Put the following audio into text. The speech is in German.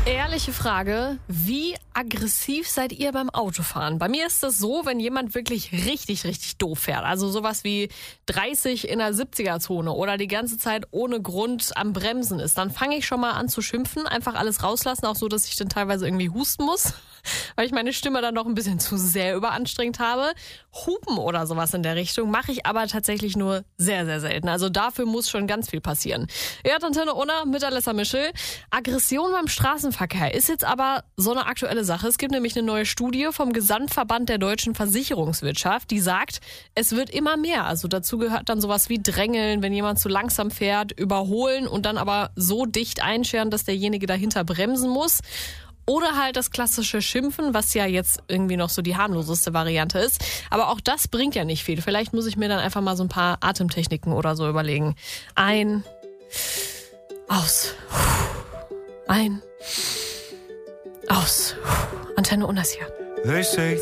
Ehrliche Frage, wie aggressiv seid ihr beim Autofahren? Bei mir ist das so, wenn jemand wirklich richtig, richtig doof fährt, also sowas wie 30 in der 70er-Zone oder die ganze Zeit ohne Grund am Bremsen ist, dann fange ich schon mal an zu schimpfen, einfach alles rauslassen, auch so, dass ich dann teilweise irgendwie husten muss, weil ich meine Stimme dann noch ein bisschen zu sehr überanstrengt habe. Hupen oder sowas in der Richtung mache ich aber tatsächlich nur sehr, sehr selten. Also dafür muss schon ganz viel passieren. Ihr hört Antenne Unna mit Alessa Mischel. Aggression beim Straßenverkehr ist jetzt aber so eine aktuelle Sache. Es gibt nämlich eine neue Studie vom Gesamtverband der deutschen Versicherungswirtschaft, die sagt, es wird immer mehr. Also dazu gehört dann sowas wie Drängeln, wenn jemand zu langsam fährt, überholen und dann aber so dicht einscheren, dass derjenige dahinter bremsen muss. Oder halt das klassische Schimpfen, was ja jetzt irgendwie noch so die harmloseste Variante ist. Aber auch das bringt ja nicht viel. Vielleicht muss ich mir dann einfach mal so ein paar Atemtechniken oder so überlegen. Ein, aus, ein, aus. Antenne Unna hier.